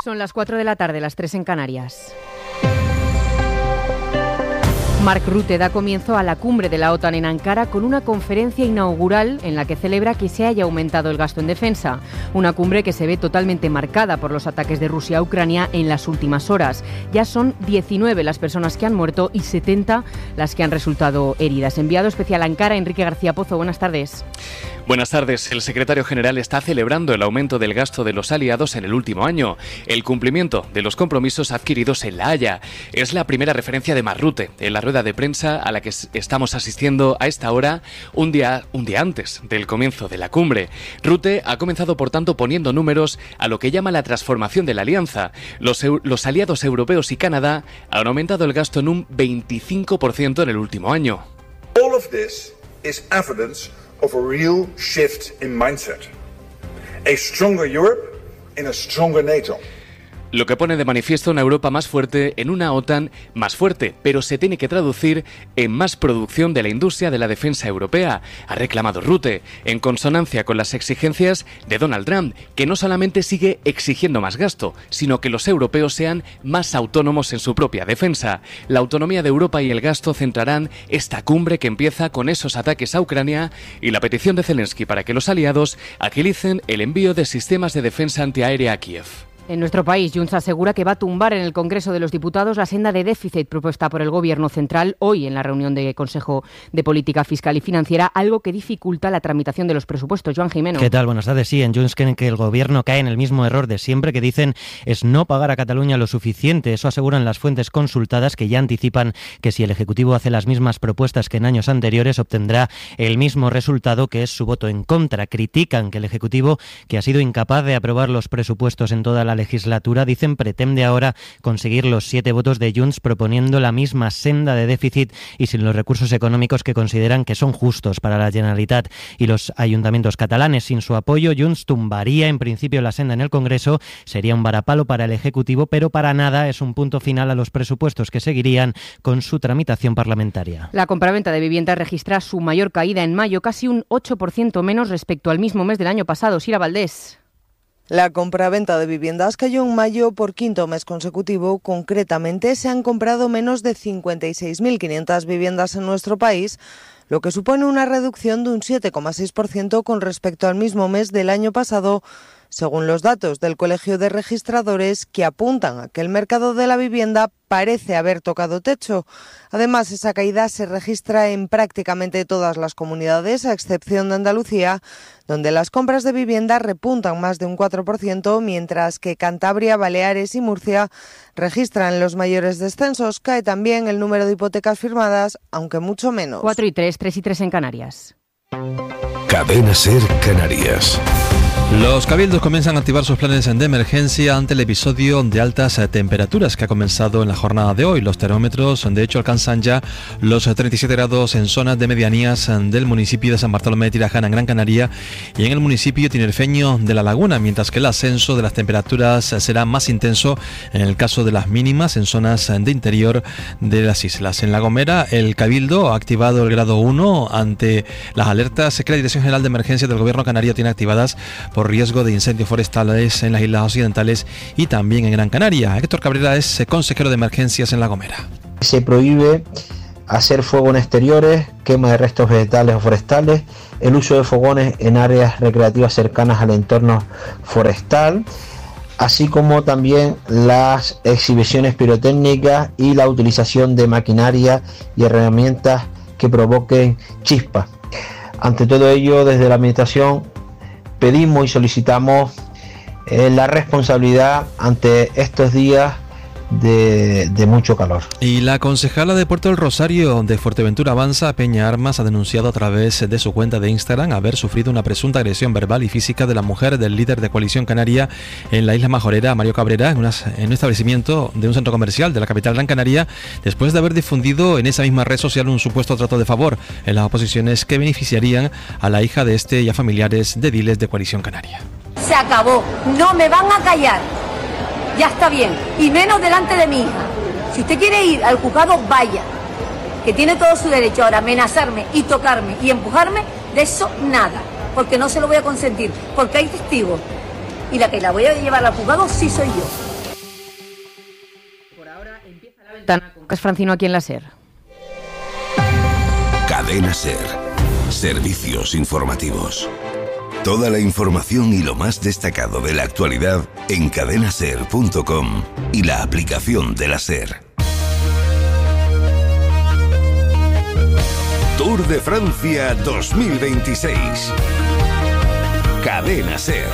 Son las 4 de la tarde, las 3 en Canarias. Mark Rutte da comienzo a la cumbre de la OTAN en Ankara con una conferencia inaugural en la que celebra que se haya aumentado el gasto en defensa. Una cumbre que se ve totalmente marcada por los ataques de Rusia a Ucrania en las últimas horas. Ya son 19 las personas que han muerto y 70 las que han resultado heridas. Enviado especial a Ankara, Enrique García Pozo, buenas tardes. Buenas tardes. El secretario general está celebrando el aumento del gasto de los aliados en el último año, el cumplimiento de los compromisos adquiridos en La Haya. Es la primera referencia de Mark Rutte en la rueda de prensa a la que estamos asistiendo a esta hora, un día antes del comienzo de la cumbre. Rutte ha comenzado, por tanto, poniendo números a lo que llama la transformación de la alianza. Los aliados europeos y Canadá han aumentado el gasto en un 25% en el último año. All of this is evidence of a real shift in mindset. A stronger Europe in a stronger NATO. Lo que pone de manifiesto una Europa más fuerte en una OTAN más fuerte, pero se tiene que traducir en más producción de la industria de la defensa europea, ha reclamado Rutte, en consonancia con las exigencias de Donald Trump, que no solamente sigue exigiendo más gasto, sino que los europeos sean más autónomos en su propia defensa. La autonomía de Europa y el gasto centrarán esta cumbre que empieza con esos ataques a Ucrania y la petición de Zelensky para que los aliados agilicen el envío de sistemas de defensa antiaérea a Kiev. En nuestro país, Junts asegura que va a tumbar en el Congreso de los Diputados la senda de déficit propuesta por el Gobierno central hoy en la reunión de Consejo de Política Fiscal y Financiera, algo que dificulta la tramitación de los presupuestos. Joan Jimeno. ¿Qué tal? Buenas tardes. Sí, en Junts creen que el Gobierno cae en el mismo error de siempre, que dicen es no pagar a Cataluña lo suficiente. Eso aseguran las fuentes consultadas, que ya anticipan que si el Ejecutivo hace las mismas propuestas que en años anteriores, obtendrá el mismo resultado, que es su voto en contra. Critican que el Ejecutivo, que ha sido incapaz de aprobar los presupuestos en toda la legislatura, dicen pretende ahora conseguir los 7 votos de Junts proponiendo la misma senda de déficit y sin los recursos económicos que consideran que son justos para la Generalitat y los ayuntamientos catalanes. Sin su apoyo, Junts tumbaría en principio la senda en el Congreso, sería un varapalo para el Ejecutivo, pero para nada es un punto final a los presupuestos que seguirían con su tramitación parlamentaria. La compraventa de viviendas registra su mayor caída en mayo, casi un 8% menos respecto al mismo mes del año pasado. Sira Valdés. La compraventa de viviendas cayó en mayo por quinto mes consecutivo. Concretamente, se han comprado menos de 56.500 viviendas en nuestro país, lo que supone una reducción de un 7,6% con respecto al mismo mes del año pasado, según los datos del Colegio de Registradores, que apuntan a que el mercado de la vivienda parece haber tocado techo. Además, esa caída se registra en prácticamente todas las comunidades, a excepción de Andalucía, donde las compras de vivienda repuntan más de un 4%, mientras que Cantabria, Baleares y Murcia registran los mayores descensos. Cae también el número de hipotecas firmadas, aunque mucho menos. 4 y 3, 3 y 3 en Canarias. Cadena SER Canarias. Los cabildos comienzan a activar sus planes de emergencia ante el episodio de altas temperaturas que ha comenzado en la jornada de hoy. Los termómetros, de hecho, alcanzan ya los 37 grados en zonas de medianías del municipio de San Bartolomé de Tirajana, en Gran Canaria, y en el municipio tinerfeño de La Laguna, mientras que el ascenso de las temperaturas será más intenso en el caso de las mínimas en zonas de interior de las islas. En La Gomera, el cabildo ha activado el grado 1 ante las alertas que la Dirección General de Emergencia del Gobierno canario tiene activadas por riesgo de incendios forestales en las islas occidentales y también en Gran Canaria. Héctor Cabrera es consejero de emergencias en La Gomera. Se prohíbe hacer fuego en exteriores, quema de restos vegetales o forestales, el uso de fogones en áreas recreativas cercanas al entorno forestal, así como también las exhibiciones pirotécnicas y la utilización de maquinaria y herramientas que provoquen chispas. Ante todo ello, desde la Administración pedimos y solicitamos la responsabilidad ante estos días de mucho calor. Y la concejala de Puerto del Rosario de Fuerteventura Avanza, Peña Armas, ha denunciado a través de su cuenta de Instagram haber sufrido una presunta agresión verbal y física de la mujer del líder de Coalición Canaria en la isla Majorera, Mario Cabrera, en un establecimiento de un centro comercial de la capital Gran Canaria, después de haber difundido en esa misma red social un supuesto trato de favor en las oposiciones que beneficiarían a la hija de este y a familiares de ediles de Coalición Canaria. Se acabó, no me van a callar. Ya está bien, y menos delante de mi hija. Si usted quiere ir al juzgado, vaya, que tiene todo su derecho. Ahora, amenazarme y tocarme y empujarme, de eso nada, porque no se lo voy a consentir, porque hay testigos, y la que la voy a llevar al juzgado sí soy yo. Ventana con Cas Francino aquí en la SER. Cadena SER. Servicios informativos. Toda la información y lo más destacado de la actualidad en cadenaser.com y la aplicación de la SER. Tour de Francia 2026. Cadena SER.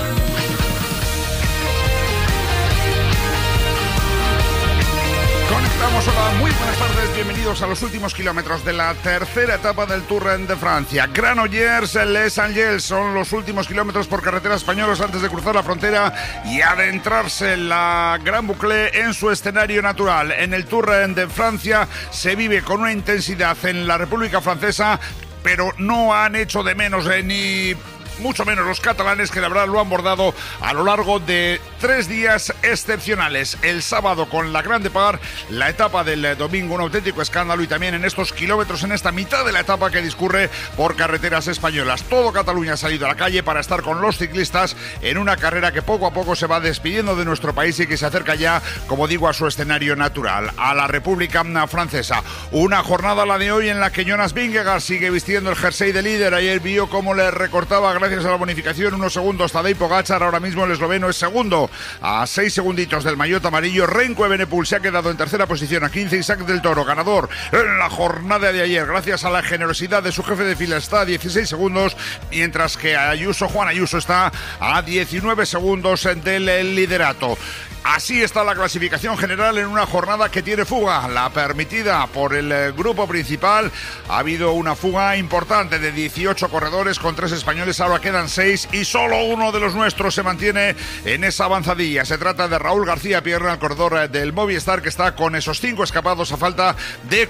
Conectamos, hola, muy buenas tardes, bienvenidos a los últimos kilómetros de la tercera etapa del Tour de Francia. Granollers, Les Angels son los últimos kilómetros por carretera españolos antes de cruzar la frontera y adentrarse en la Gran Boucle en su escenario natural. En el Tour de Francia se vive con una intensidad en la República Francesa, pero no han hecho de menos ni mucho menos los catalanes, que la verdad lo han bordado a lo largo de 3 días excepcionales. El sábado con la Grand Depart, la etapa del domingo un auténtico escándalo, y también en estos kilómetros, en esta mitad de la etapa que discurre por carreteras españolas. Todo Cataluña ha salido a la calle para estar con los ciclistas en una carrera que poco a poco se va despidiendo de nuestro país y que se acerca ya, como digo, a su escenario natural, a la República Francesa. Una jornada, la de hoy, en la que Jonas Vingegaard sigue vistiendo el jersey de líder. Ayer vio cómo le recortaba, gracias a la bonificación, unos segundos Tadej Pogačar. Ahora mismo el esloveno es segundo a 6 segunditos del maillot amarillo. Remco Evenepoel se ha quedado en tercera posición a 15. Isaac del Toro, ganador en la jornada de ayer, gracias a la generosidad de su jefe de fila, está a 16 segundos, mientras que Juan Ayuso está a 19 segundos del liderato. Así está la clasificación general en una jornada que tiene fuga, la permitida por el grupo principal. Ha habido una fuga importante de 18 corredores con 3 españoles, ahora quedan 6 y solo uno de los nuestros se mantiene en esa avanzadilla. Se trata de Raúl García Pierna, el corredor del Movistar, que está con esos 5 escapados a falta de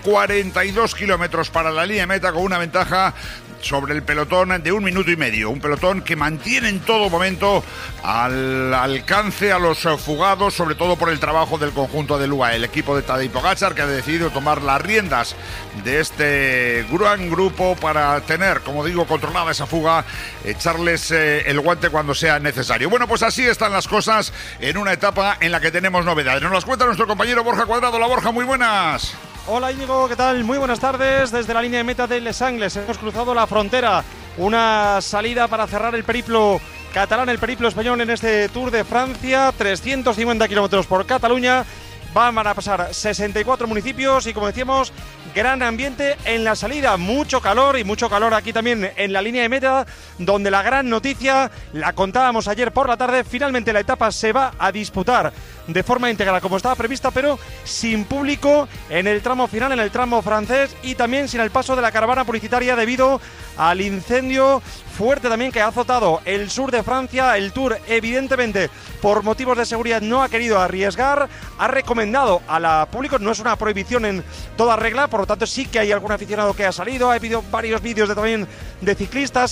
42 kilómetros para la línea de meta, con una ventaja sobre el pelotón de 1 minuto y medio. Un pelotón que mantiene en todo momento al alcance a los fugados, sobre todo por el trabajo del conjunto del UAE, el equipo de Tadej Pogačar, que ha decidido tomar las riendas de este gran grupo para tener, como digo, controlada esa fuga, echarles el guante cuando sea necesario. Bueno, pues así están las cosas en una etapa en la que tenemos novedades. Nos las cuenta nuestro compañero Borja Cuadrado. Hola, Borja, muy buenas. Hola Íñigo, ¿qué tal? Muy buenas tardes. Desde la línea de meta de Les Angles hemos cruzado la frontera. Una salida para cerrar el periplo catalán, el periplo español en este Tour de Francia. 350 kilómetros por Cataluña. Van a pasar 64 municipios y, como decíamos, gran ambiente en la salida. Mucho calor, y mucho calor aquí también en la línea de meta, donde la gran noticia, la contábamos ayer por la tarde, finalmente la etapa se va a disputar de forma íntegra como estaba prevista, pero sin público en el tramo final, en el tramo francés, y también sin el paso de la caravana publicitaria debido al incendio fuerte también que ha azotado el sur de Francia. El Tour, evidentemente, por motivos de seguridad no ha querido arriesgar, ha recomendado a la público, no es una prohibición en toda regla, por lo tanto sí que hay algún aficionado que ha salido. Ha habido varios vídeos también de ciclistas,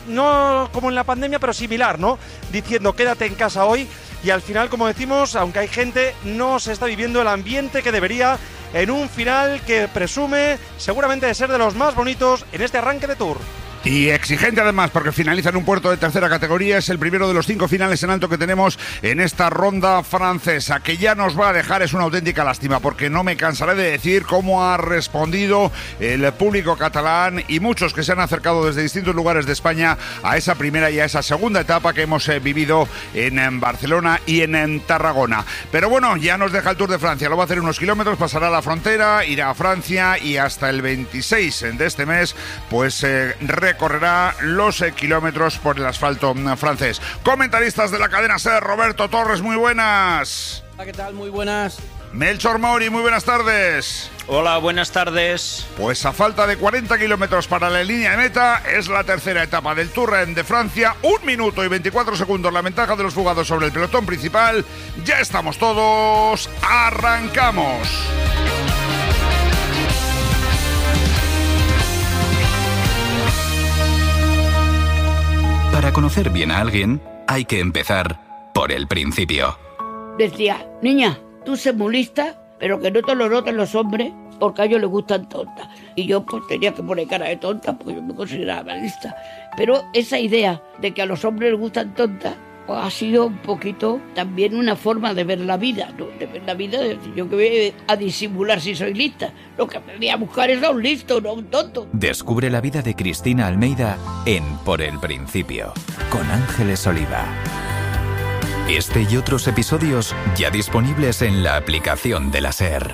no como en la pandemia, pero similar, ¿no? Diciendo quédate en casa hoy. Y al final, como decimos, aunque hay gente, no se está viviendo el ambiente que debería en un final que presume seguramente de ser de los más bonitos en este arranque de Tour. Y exigente además, porque finaliza en un puerto de tercera categoría. Es el primero de los 5 finales en alto que tenemos en esta ronda francesa, que ya nos va a dejar. Es una auténtica lástima, porque no me cansaré de decir cómo ha respondido el público catalán y muchos que se han acercado desde distintos lugares de España a esa primera y a esa segunda etapa que hemos vivido en Barcelona y en Tarragona. Pero bueno, ya nos deja el Tour de Francia. Lo va a hacer unos kilómetros, pasará la frontera, irá a Francia y hasta el 26 de este mes pues recorrerá los kilómetros por el asfalto francés. Comentaristas de la cadena SER, Roberto Torres, muy buenas. Hola, ¿qué tal? Muy buenas. Melchor Mauri, muy buenas tardes. Hola, buenas tardes. Pues a falta de 40 kilómetros para la línea de meta, es la tercera etapa del Tour de Francia. 1 minuto y 24 segundos la ventaja de los fugados sobre el pelotón principal. Ya estamos todos, arrancamos. Para conocer bien a alguien, hay que empezar por el principio. Decía, niña, tú sé muy lista, pero que no te lo noten los hombres, porque a ellos les gustan tontas. Y yo pues tenía que poner cara de tonta, porque yo me consideraba lista. Pero esa idea de que a los hombres les gustan tontas, Pues ha sido un poquito también una forma de ver la vida, ¿no? De ver la vida, yo que voy a disimular si soy lista. Lo que aprendí a buscar es a un listo, no a un tonto. Descubre la vida de Cristina Almeida en Por el Principio, con Ángeles Oliva. Este y otros episodios ya disponibles en la aplicación de la SER.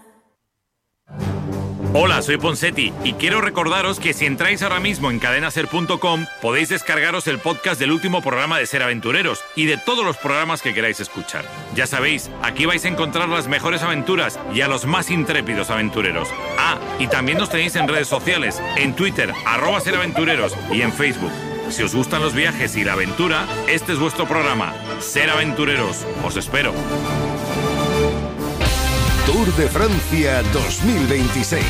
Hola, soy Ponseti y quiero recordaros que si entráis ahora mismo en cadenaser.com podéis descargaros el podcast del último programa de Ser Aventureros y de todos los programas que queráis escuchar. Ya sabéis, aquí vais a encontrar las mejores aventuras y a los más intrépidos aventureros. Ah, y también nos tenéis en redes sociales, en Twitter, @seraventureros y en Facebook. Si os gustan los viajes y la aventura, este es vuestro programa. Ser Aventureros. Os espero. Tour de Francia 2026.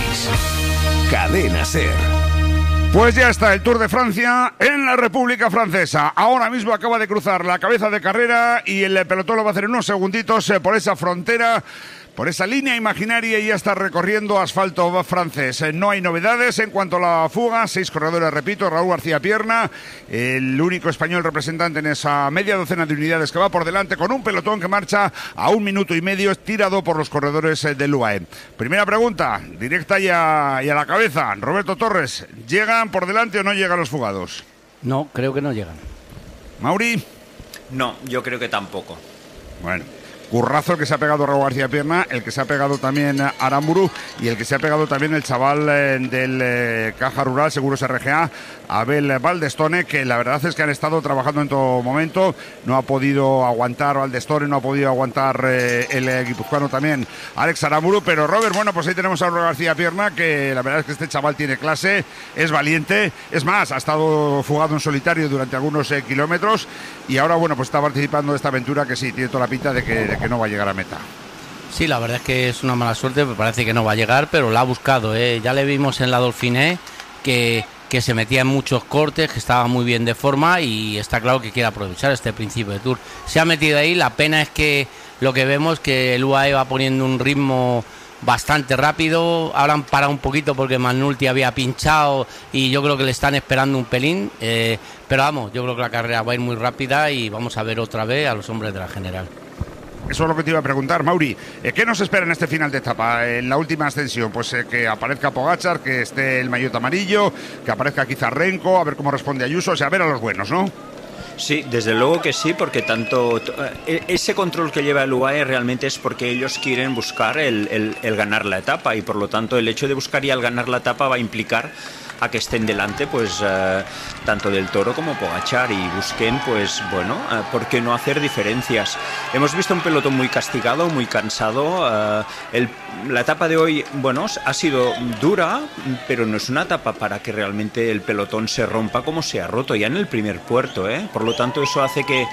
Cadena SER. Pues ya está el Tour de Francia en la República Francesa. Ahora mismo acaba de cruzar la cabeza de carrera y el pelotón lo va a hacer en unos segunditos por esa frontera, por esa línea imaginaria, y ya está recorriendo asfalto francés. No hay novedades en cuanto a la fuga. 6 corredores, repito. Raúl García Pierna, el único español representante en esa media docena de unidades que va por delante, con un pelotón que marcha a 1 minuto y medio, tirado por los corredores del UAE. Primera pregunta, directa y a la cabeza. Roberto Torres, ¿llegan por delante o no llegan los fugados? No, creo que no llegan. Mauri. No, yo creo que tampoco. Bueno, currazo el que se ha pegado Raúl García Pierna, el que se ha pegado también Aramburu y el que se ha pegado también el chaval del Caja Rural Seguros RGA, Abel Baldestone, que la verdad es que han estado trabajando en todo momento. No ha podido aguantar Baldestone, no ha podido aguantar el guipuzcoano también Alex Aramburu, pero Robert, bueno, pues ahí tenemos a Raúl García Pierna, que la verdad es que este chaval tiene clase, es valiente, es más, ha estado fugado en solitario durante algunos kilómetros y ahora, bueno, pues está participando de esta aventura que sí, tiene toda la pinta de que no va a llegar a meta. Sí, la verdad es que es una mala suerte, me parece que no va a llegar, pero la ha buscado, ¿eh? Ya le vimos en la Dauphiné que se metía en muchos cortes, que estaba muy bien de forma y está claro que quiere aprovechar este principio de Tour. Se ha metido ahí, la pena es que lo que vemos es que el UAE va poniendo un ritmo bastante rápido. Ahora han parado un poquito porque Manulti había pinchado y yo creo que le están esperando un pelín, pero vamos, yo creo que la carrera va a ir muy rápida y vamos a ver otra vez a los hombres de la general. Eso es lo que te iba a preguntar, Mauri. ¿Qué nos espera en este final de etapa, en la última ascensión? Pues que aparezca Pogačar, que esté el maillot amarillo, que aparezca quizá Renko, a ver cómo responde Ayuso, o sea, a ver a los buenos, ¿no? Sí, desde luego que sí, porque tanto ese control que lleva el UAE realmente es porque ellos quieren buscar el ganar la etapa, y por lo tanto el hecho de buscar ya el ganar la etapa va a implicar a que estén delante pues tanto del Toro como Pogačar, y busquen pues bueno, ¿por qué no hacer diferencias? Hemos visto un pelotón muy castigado, muy cansado. La etapa de hoy, bueno, ha sido dura, pero no es una etapa para que realmente el pelotón se rompa como se ha roto ya en el primer puerto, ¿eh? Por lo tanto eso hace que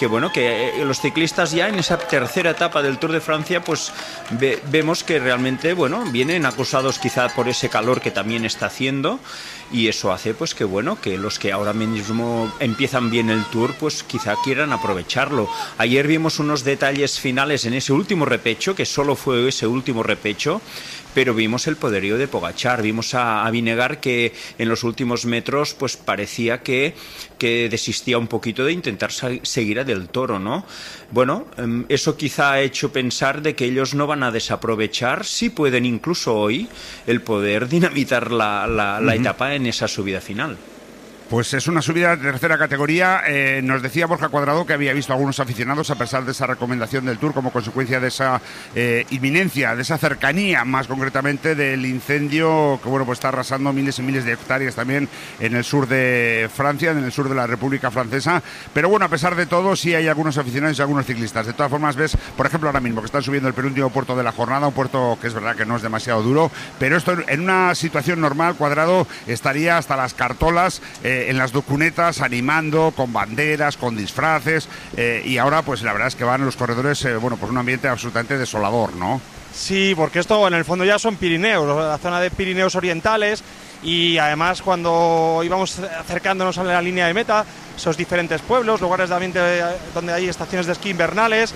los ciclistas ya en esa tercera etapa del Tour de Francia pues vemos que realmente, bueno, vienen acusados quizá por ese calor que también está haciendo, y eso hace pues que bueno, que los que ahora mismo empiezan bien el Tour pues quizá quieran aprovecharlo. Ayer vimos unos detalles finales en ese último repecho, que solo fue ese último repecho, pero vimos el poderío de Pogačar, vimos a Vinegar que en los últimos metros pues parecía que desistía un poquito de intentar seguir a Del Toro, ¿no? Bueno, eso quizá ha hecho pensar de que ellos no van a desaprovechar, si pueden incluso hoy, el poder dinamitar la etapa en esa subida final. Pues es una subida de tercera categoría. Nos decía Borja Cuadrado que había visto a algunos aficionados, a pesar de esa recomendación del Tour, como consecuencia de esa inminencia, de esa cercanía, más concretamente del incendio que bueno, pues está arrasando miles y miles de hectáreas también en el sur de Francia, en el sur de la República Francesa. Pero bueno, a pesar de todo, sí hay algunos aficionados y algunos ciclistas. De todas formas, ves, por ejemplo, ahora mismo que están subiendo el penúltimo puerto de la jornada, un puerto que es verdad que no es demasiado duro, pero esto en una situación normal, Cuadrado estaría hasta las cartolas en las cunetas, animando con banderas, con disfraces, y ahora pues la verdad es que van los corredores, bueno, pues un ambiente absolutamente desolador, ¿no? Sí, porque esto en el fondo ya son Pirineos, la zona de Pirineos orientales, y además cuando íbamos acercándonos a la línea de meta, esos diferentes pueblos, lugares también donde hay estaciones de esquí invernales,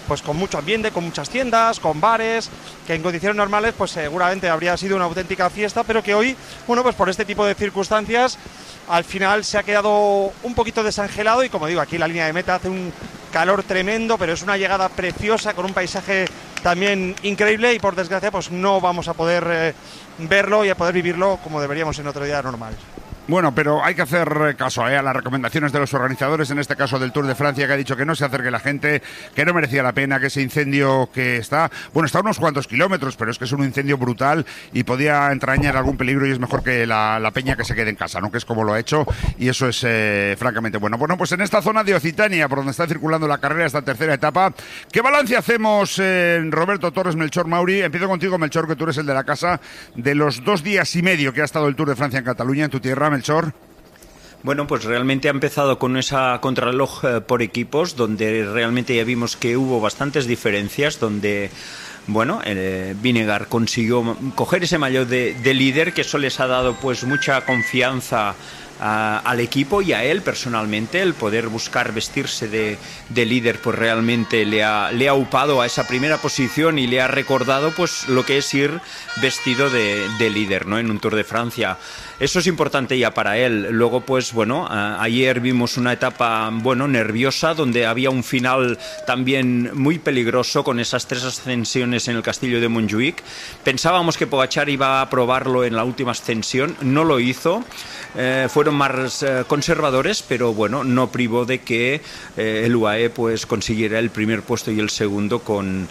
pues con mucho ambiente, con muchas tiendas, con bares, que en condiciones normales pues seguramente habría sido una auténtica fiesta, pero que hoy, bueno, pues por este tipo de circunstancias al final se ha quedado un poquito desangelado. Y como digo, aquí la línea de meta hace un calor tremendo, pero es una llegada preciosa con un paisaje también increíble, y por desgracia pues no vamos a poder verlo y a poder vivirlo como deberíamos en otro día normal. Bueno, pero hay que hacer caso a las recomendaciones de los organizadores, en este caso del Tour de Francia, que ha dicho que no se acerque la gente, que no merecía la pena, que ese incendio que está, bueno, está a unos cuantos kilómetros, pero es que es un incendio brutal y podía entrañar algún peligro, y es mejor que la peña que se quede en casa, ¿no? Que es como lo ha hecho, y eso es francamente bueno. Bueno, pues en esta zona de Occitania, por donde está circulando la carrera, esta tercera etapa, ¿qué balance hacemos, Roberto Torres, Melchor Mauri? Empiezo contigo, Melchor, que tú eres el de la casa, de los 2 días y medio que ha estado el Tour de Francia en Cataluña, en tu tierra, Melchor. Bueno, pues realmente ha empezado con esa contrarreloj por equipos, donde realmente ya vimos que hubo bastantes diferencias, donde bueno, Vinegar consiguió coger ese maillot de líder, que eso les ha dado pues mucha confianza al equipo y a él personalmente. El poder buscar vestirse de líder pues realmente le ha upado a esa primera posición y le ha recordado pues lo que es ir vestido de líder, ¿no? En un Tour de Francia. Eso es importante ya para él. Luego pues bueno, ayer vimos una etapa bueno nerviosa, donde había un final también muy peligroso con esas 3 ascensiones en el castillo de Montjuïc. Pensábamos que Pogačar iba a probarlo en la última ascensión, no lo hizo. Fueron más conservadores, pero bueno, no privó de que el UAE pues consiguiera el primer puesto y el segundo con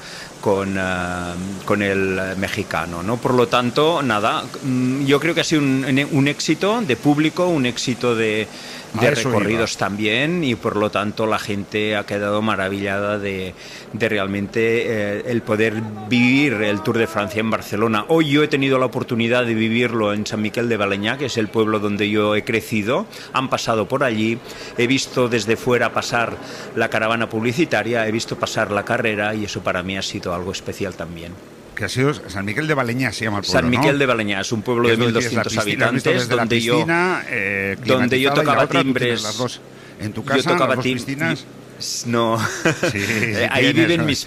el mexicano, ¿no? Por lo tanto, nada, yo creo que ha sido un éxito de público, un éxito de recorridos también, y por lo tanto la gente ha quedado maravillada de realmente el poder vivir el Tour de Francia en Barcelona. Hoy yo he tenido la oportunidad de vivirlo en Sant Miquel de Balenyà, que es el pueblo donde yo he crecido. Han pasado por allí, he visto desde fuera pasar la caravana publicitaria, he visto pasar la carrera, y eso para mí ha sido algo especial también. Que ha sido Sant Miquel de Balenyà, se llama el pueblo, Sant Miquel, ¿no? de Balenyà es un pueblo de 1.200 habitantes, donde yo tocaba timbres. Las dos. En tu casa, yo tocaba las dos piscinas. No, sí, ahí viven mi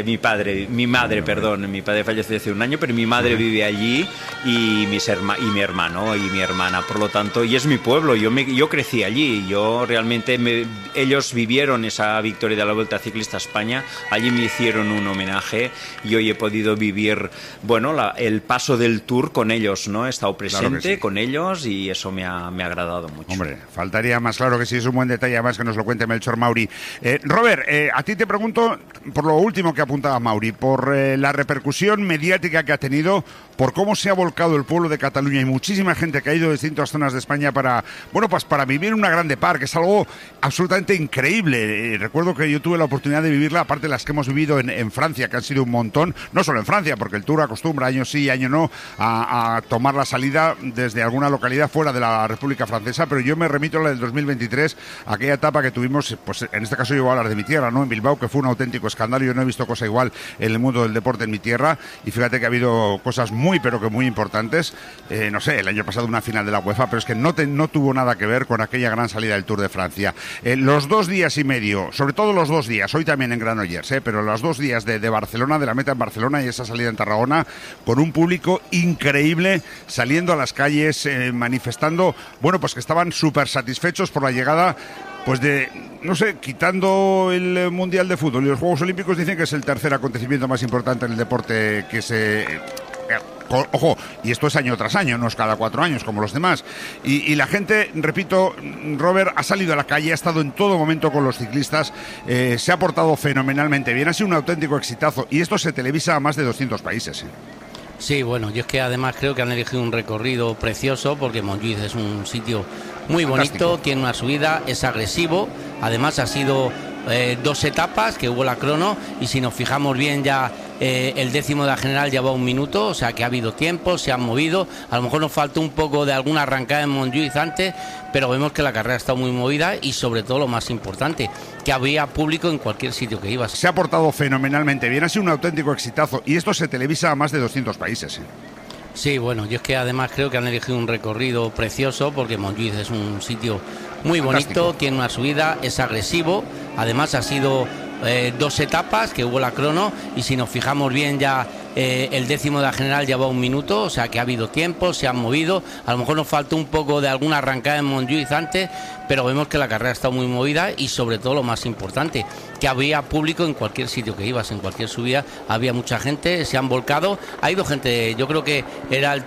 madre, perdón. Mi padre falleció hace un año, pero mi madre vive allí, y mi hermano y mi hermana, por lo tanto, y es mi pueblo. Yo crecí allí, yo realmente ellos vivieron esa victoria de la Vuelta Ciclista a España, allí me hicieron un homenaje, y hoy he podido vivir, bueno, el paso del Tour con ellos, ¿no? He estado presente con ellos, y eso me ha agradado mucho. Hombre, faltaría más, claro que sí, es un buen detalle, además que nos lo cuente Melchor Mauri. Robert, a ti te pregunto por lo último que apuntaba Mauri, por la repercusión mediática que ha tenido, por cómo se ha volcado el pueblo de Cataluña y muchísima gente que ha ido de distintas zonas de España para vivir una Grande Park, que es algo absolutamente increíble. Recuerdo que yo tuve la oportunidad de vivirla, aparte de las que hemos vivido en Francia, que han sido un montón, no solo en Francia, porque el Tour acostumbra año sí, año no, a tomar la salida desde alguna localidad fuera de la República Francesa, pero yo me remito a la del 2023, aquella etapa que tuvimos, pues en este caso yo voy a hablar de mi tierra, ¿no? En Bilbao, que fue un auténtico escándalo. Yo no he visto cosa igual en el mundo del deporte en mi tierra, y fíjate que ha habido cosas muy, pero que muy importantes. No sé, el año pasado una final de la UEFA, pero es que no tuvo nada que ver con aquella gran salida del Tour de Francia. Los 2 días y medio, sobre todo los 2 días, hoy también en Granollers, pero los 2 días de Barcelona, de la meta en Barcelona y esa salida en Tarragona, con un público increíble, saliendo a las calles, manifestando, bueno, pues que estaban súper satisfechos por la llegada, pues no sé, quitando el Mundial de Fútbol y los Juegos Olímpicos, dicen que es el tercer acontecimiento más importante en el deporte que se... Ojo, y esto es año tras año, no es cada 4 años como los demás. Y la gente, repito, Robert, ha salido a la calle, ha estado en todo momento con los ciclistas, se ha portado fenomenalmente bien, ha sido un auténtico exitazo, y esto se televisa a más de 200 países. Sí, bueno, yo es que además creo que han elegido un recorrido precioso, porque Montjuïc es un sitio muy bonito, tiene una subida, es agresivo, además ha sido 2 etapas, que hubo la crono, y si nos fijamos bien ya el décimo de la general lleva 1 minuto, o sea que ha habido tiempo, se han movido, a lo mejor nos faltó un poco de alguna arrancada en Montjuïc antes, pero vemos que la carrera ha estado muy movida, y sobre todo lo más importante, que había público en cualquier sitio que ibas. Se ha portado fenomenalmente bien, ha sido un auténtico exitazo, y esto se televisa a más de 200 países. Sí, bueno, yo es que además creo que han elegido un recorrido precioso, porque Montjuïc es un sitio muy bonito, tiene una subida, es agresivo, además ha sido 2 etapas, que hubo la crono, y si nos fijamos bien ya el décimo de la general lleva 1 minuto, o sea que ha habido tiempo, se han movido, a lo mejor nos faltó un poco de alguna arrancada en Montjuïc antes, pero vemos que la carrera ha estado muy movida y sobre todo lo más importante, que había público en cualquier sitio que ibas, en cualquier subida había mucha gente, se han volcado, ha ido gente, yo creo que era el